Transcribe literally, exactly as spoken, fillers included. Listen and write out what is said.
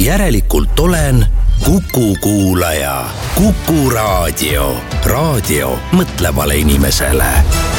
järelikult olen Kuku kuulaja. Kuku Raadio. Raadio mõtlevale inimesele.